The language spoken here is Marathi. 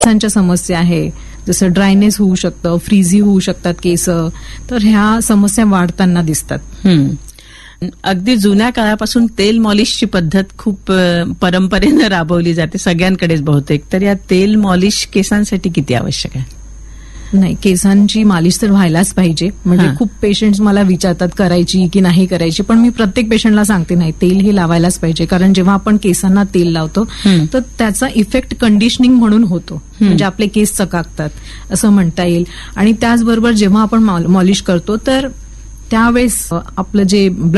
केसांच्या समस्या आहे, जसं ड्रायनेस होऊ शकतं, फ्रीझी होऊ शकतात केस, तर ह्या समस्या वाढताना दिसतात. अगदी जुन्या काळापासून तेल मॉलिशची पद्धत खूप परंपरेनं राबवली जाते सगळ्यांकडेच बहुतेक. तर या तेल मॉलिश केसांसाठी किती आवश्यक आहे? नाही, केसांची मालिश तर व्हायलाच पाहिजे. म्हणजे खूप पेशंट्स मला विचारतात करायची की नाही करायची, पण मी प्रत्येक पेशंटला सांगते नाही, तेल हे लावायलाच पाहिजे. कारण जेव्हा आपण केसांना तेल लावतो तर त्याचा इफेक्ट कंडिशनिंग म्हणून होतो, म्हणजे आपले केस चकाकतात असं म्हणता येईल. आणि त्याचबरोबर जेव्हा आपण मॉलिश करतो तर त्यावेळेस आपलं जे